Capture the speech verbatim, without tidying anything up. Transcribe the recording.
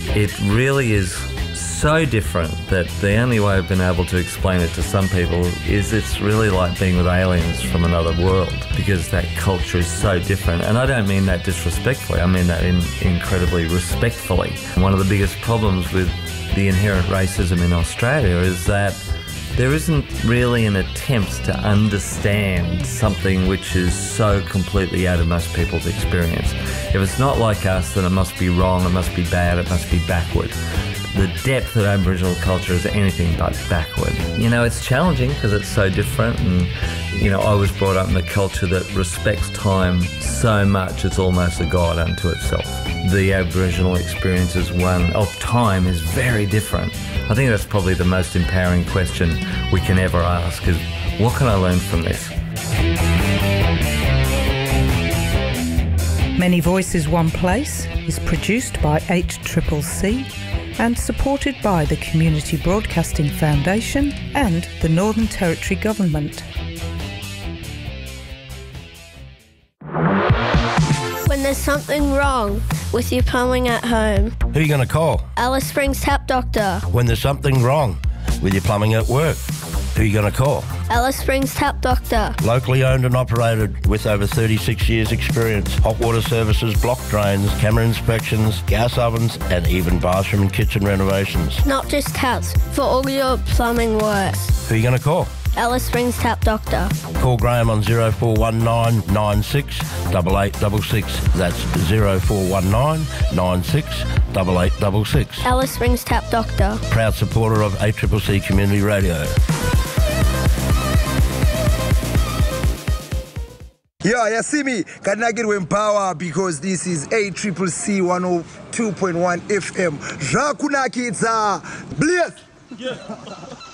It really is so different that the only way I've been able to explain it to some people is it's really like being with aliens from another world, because that culture is so different. And I don't mean that disrespectfully, I mean that in, incredibly respectfully. One of the biggest problems with the inherent racism in Australia is that there isn't really an attempt to understand something which is so completely out of most people's experience. If it's not like us, then it must be wrong, it must be bad, it must be backward. The depth of Aboriginal culture is anything but backward. You know, it's challenging because it's so different, and, you know, I was brought up in a culture that respects time so much it's almost a god unto itself. The Aboriginal experience is one of time is very different. I think that's probably the most empowering question we can ever ask, is what can I learn from this? Many Voices One Place is produced by H C C C and supported by the Community Broadcasting Foundation and the Northern Territory Government. When there's something wrong with your plumbing at home, who are you going to call? Alice Springs Tap Doctor. When there's something wrong with your plumbing at work, who are you going to call? Alice Springs Tap Doctor. Locally owned and operated with over thirty-six years experience. Hot water services, block drains, camera inspections, gas ovens and even bathroom and kitchen renovations. Not just taps, for all your plumbing works. Who are you going to call? Alice Springs Tap Doctor. Call Graham on zero four one nine nine six eight eight six six. That's zero four one nine nine six eight eight six six. Alice Springs Tap Doctor. Proud supporter of A C C C Community Radio. Yeah, you see me? Can I get with power because this is A C C C one oh two point one F M. Jacuna Kids, bless!